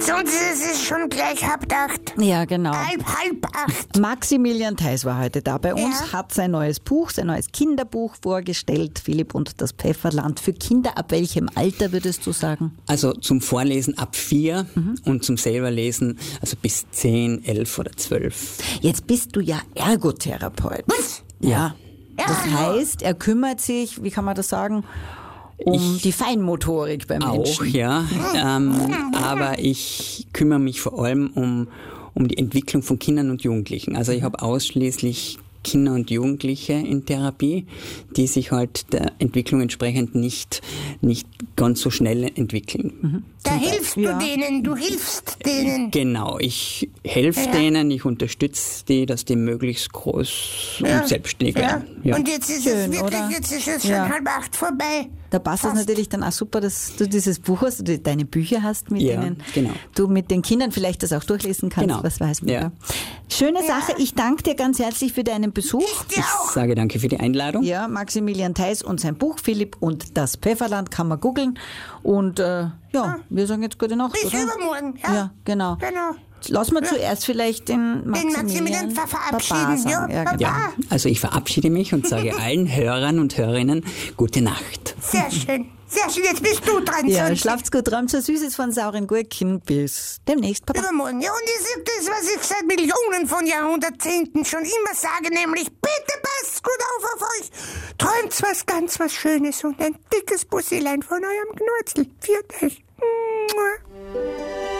sonst ist es schon gleich 7:30. Ja, genau. Halb 8. Maximilian Theis war heute da bei uns, hat sein neues Buch, sein neues Kinderbuch vorgestellt, Philipp und das Pfefferland. Für Kinder ab welchem Alter würdest du sagen? Also zum Vorlesen ab 4 und zum selberlesen also bis 10, 11 oder 12. Jetzt bist du ja Ergotherapeut. Was? Ja. Das heißt, er kümmert sich, wie kann man das sagen, um die Feinmotorik beim Auch, Menschen. ja. Aber ich kümmere mich vor allem um die Entwicklung von Kindern und Jugendlichen. Also ich habe ausschließlich Kinder und Jugendliche in Therapie, die sich halt der Entwicklung entsprechend nicht ganz so schnell entwickeln. Da hilfst du denen, du hilfst denen. Genau, ich helfe denen, ich unterstütze die, dass die möglichst groß und selbstständig werden. Ja. Und jetzt ist Schön, es wirklich, oder? jetzt ist es schon Ja. 7:30 vorbei. Da passt es natürlich dann auch super, dass du dieses Buch hast, du deine Bücher hast, mit Ja, denen genau. du mit den Kindern vielleicht das auch durchlesen kannst, Genau. was weiß man. Ja. Ja. Schöne Sache, ich danke dir ganz herzlich für deinen Besuch. Ich dir auch. Sage danke für die Einladung. Ja, Maximilian Theis und sein Buch Philipp und das Pfefferland kann man googeln. Und wir sagen jetzt gute Nacht, Bis oder? übermorgen. Ja, genau. Genau. Lass mal zuerst vielleicht den Maximilian verabschieden. Baba sagen. Ja, genau. Ja, also ich verabschiede mich und sage allen Hörern und Hörerinnen gute Nacht. Sehr schön. Sehr schön, jetzt bist du dran. Ja, Sonst schlaft's gut, träumt so Süßes von sauren Gurken. Bis demnächst, Papa. übermorgen. Ja, und ich sag das, was ich seit Millionen von Jahrzehnten schon immer sage, nämlich bitte passt gut auf euch. Träumt was Schönes und ein dickes Bussilein von eurem Knurzel. Viert euch.